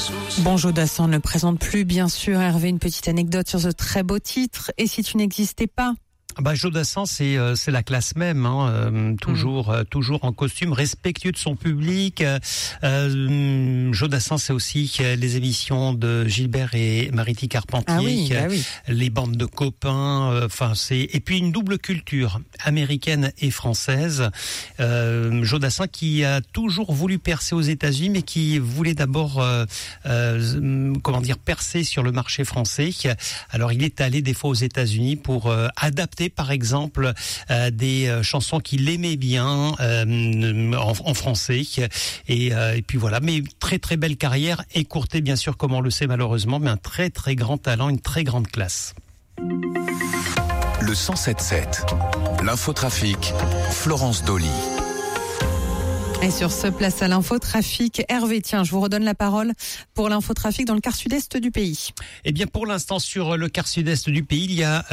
Bon, Jodassin ne présente plus, bien sûr. Hervé, une petite anecdote sur ce très beau titre. Et si tu n'existais pas? Jodassin, c'est la classe même, toujours en costume, respectueux de son public. Jodassin, c'est aussi les émissions de Gilbert et Mariti Carpentier, les bandes de copains. Et puis une double culture américaine et française. Jodassin qui a toujours voulu percer aux États-Unis, mais qui voulait d'abord, percer sur le marché français. Alors il est allé des fois aux États-Unis pour adapter par exemple des chansons qu'il aimait bien en français et puis voilà, mais très très belle carrière, écourtée bien sûr comme on le sait malheureusement, mais un très très grand talent, une très grande classe. Le 107.7, l'infotrafic, Florence Dolly. Et sur ce, place à l'infotrafic. Hervé, tiens, je vous redonne la parole pour l'infotrafic dans le quart sud-est du pays. Eh bien, pour l'instant, sur le quart sud-est du pays, il y a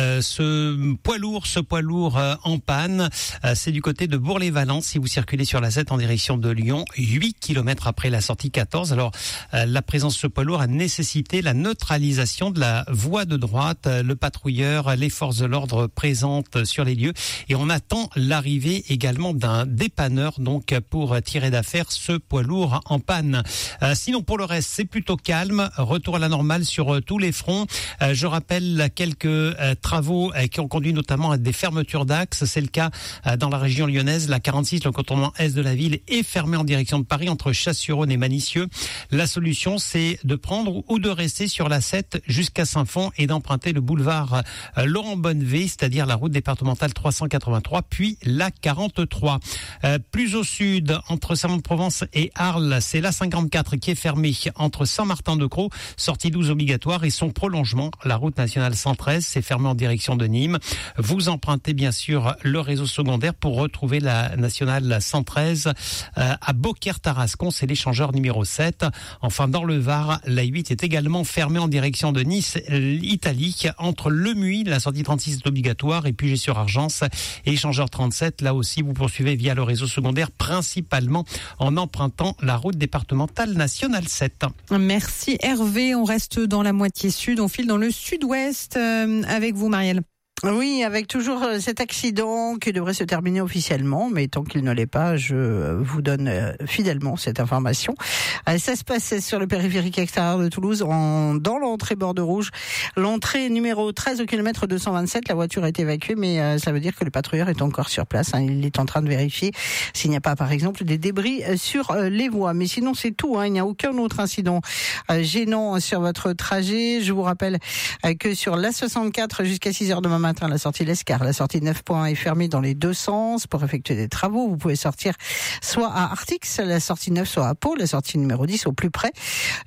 ce poids lourd en panne. C'est du côté de Bourg-les-Valence. Si vous circulez sur la 7 en direction de Lyon, 8 km après la sortie 14. Alors, la présence de ce poids lourd a nécessité la neutralisation de la voie de droite. Le patrouilleur, les forces de l'ordre présentes sur les lieux. Et on attend l'arrivée également d'un dépanneur, donc, pour tirer d'affaire ce poids lourd en panne. Sinon, pour le reste, c'est plutôt calme. Retour à la normale sur tous les fronts. Je rappelle quelques travaux qui ont conduit notamment à des fermetures d'axes. C'est le cas dans la région lyonnaise. La 46, le contournement est de la ville, est fermé en direction de Paris entre Chasse-sur-Rhône et Manicieux. La solution, c'est de prendre ou de rester sur la 7 jusqu'à Saint-Fond et d'emprunter le boulevard Laurent Bonnevé, c'est-à-dire la route départementale 383, puis la 43. Plus au sud, entre Saint-Provence et Arles, c'est la 54 qui est fermée entre Saint-Martin-de-Crau, sortie 12 obligatoire, et son prolongement, la route nationale 113, c'est fermé en direction de Nîmes. Vous empruntez bien sûr le réseau secondaire pour retrouver la nationale 113 à Beaucaire-Tarascon, c'est l'échangeur numéro 7. Enfin, dans le Var, la 8 est également fermée en direction de Nice, Italie, entre Le Muy, la sortie 36 est obligatoire, et Puget-sur-Argence, et échangeur 37. Là aussi, vous poursuivez via le réseau secondaire, principalement en empruntant la route départementale nationale 7. Merci Hervé, on reste dans la moitié sud, on file dans le sud-ouest avec vous Marielle. Oui, avec toujours cet accident qui devrait se terminer officiellement, mais tant qu'il ne l'est pas, je vous donne fidèlement cette information. Ça se passe sur le périphérique extérieur de Toulouse, dans l'entrée Bordeaux-Rouge. L'entrée numéro 13 au kilomètre 227, la voiture est évacuée, mais ça veut dire que le patrouilleur est encore sur place. Il est en train de vérifier s'il n'y a pas, par exemple, des débris sur les voies. Mais sinon, c'est tout. Il n'y a aucun autre incident gênant sur votre trajet. Je vous rappelle que sur l'A64 jusqu'à 6h demain matin, la sortie Lescar, la sortie 9 points est fermée dans les deux sens pour effectuer des travaux. Vous pouvez sortir soit à Artix, la sortie 9, soit à Pau, la sortie numéro 10 au plus près.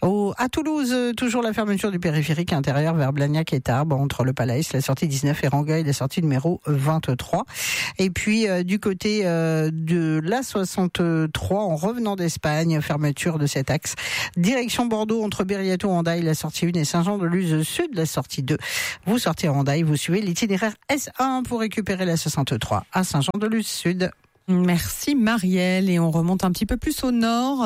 À Toulouse, toujours la fermeture du périphérique intérieur vers Blagnac et Tarbes, entre le Palais, la sortie 19 et Rangueil, la sortie numéro 23. Et puis du côté de l'A63, en revenant d'Espagne, fermeture de cet axe. Direction Bordeaux, entre Berriato, Hendaye, la sortie 1 et Saint-Jean-de-Luz Sud, la sortie 2. Vous sortez à Hendaye, vous suivez l'itinéraire S1 pour récupérer la 63 à Saint-Jean-de-Luz Sud. Merci Marielle, et on remonte un petit peu plus au nord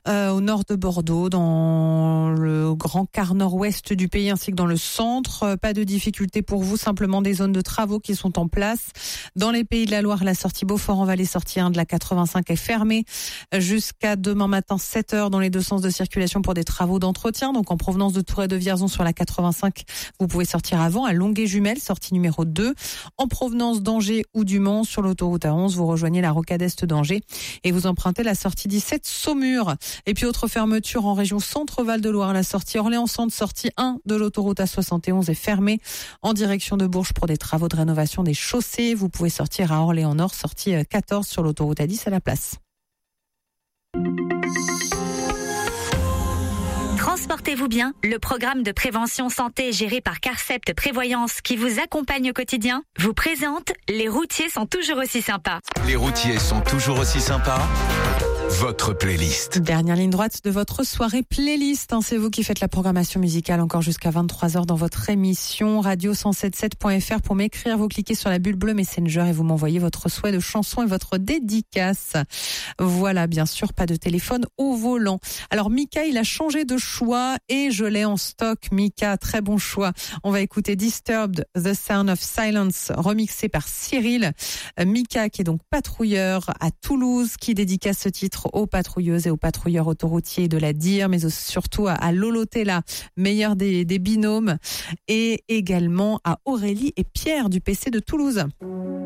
de Bordeaux, dans le grand quart nord-ouest du pays ainsi que dans le centre. Pas de difficulté pour vous, simplement des zones de travaux qui sont en place. Dans les Pays de la Loire, la sortie Beaufort-en-Vallée, sortie 1 de la 85 est fermée jusqu'à demain matin 7h dans les deux sens de circulation pour des travaux d'entretien. Donc en provenance de Tours et de Vierzon sur la 85, vous pouvez sortir avant à Longuet-Jumelles, sortie numéro 2. En provenance d'Angers ou du Mans sur l'autoroute A11, vous rejoignez la rocade est d'Angers et vous empruntez la sortie 17 Saumur. Et puis autre fermeture en région Centre-Val de Loire, la sortie Orléans-Centre, sortie 1 de l'autoroute A71 est fermée en direction de Bourges pour des travaux de rénovation des chaussées. Vous pouvez sortir à Orléans-Nord, sortie 14 sur l'autoroute A10 à la place. Transportez-vous bien, le programme de prévention santé géré par Carcept Prévoyance qui vous accompagne au quotidien vous présente Les routiers sont toujours aussi sympas. Les routiers sont toujours aussi sympas. votre playlist. Dernière ligne droite de votre soirée playlist. C'est vous qui faites la programmation musicale encore jusqu'à 23h dans votre émission radio1077.fr. Pour m'écrire, vous cliquez sur la bulle bleue Messenger et vous m'envoyez votre souhait de chanson et votre dédicace. Voilà, bien sûr, pas de téléphone au volant. Alors Mika, il a changé de choix et je l'ai en stock. Mika, très bon choix. On va écouter Disturbed, The Sound of Silence, remixé par Cyril. Mika, qui est donc patrouilleur à Toulouse, qui dédicace ce titre aux patrouilleuses et aux patrouilleurs autoroutiers de la DIR, mais surtout à Lolo Tella, meilleur des binômes, et également à Aurélie et Pierre du PC de Toulouse.